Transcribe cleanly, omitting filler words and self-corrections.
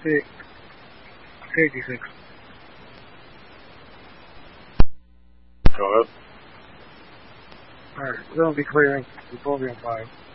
56. Go ahead. Alright, we're going to be clearing. We'll be on 5.